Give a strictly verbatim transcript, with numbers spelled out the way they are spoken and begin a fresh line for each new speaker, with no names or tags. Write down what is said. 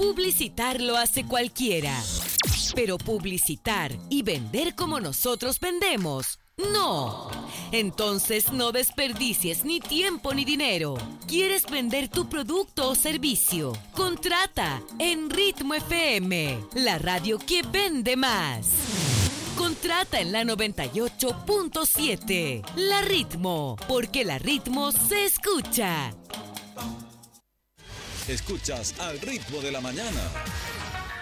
Publicitar lo hace cualquiera. Pero publicitar y vender como nosotros vendemos, ¡no! Entonces no desperdicies ni tiempo ni dinero. ¿Quieres vender tu producto o servicio? Contrata en Ritmo F M, la radio que vende más. Contrata en la noventa y ocho punto siete. La Ritmo, porque la Ritmo se escucha.
Escuchas Al Ritmo de la Mañana.